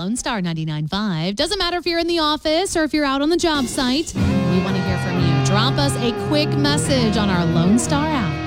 Lone Star 99.5. Doesn't matter if you're in the office or if you're out on the job site. We want to hear from you. Drop us a quick message on our Lone Star app.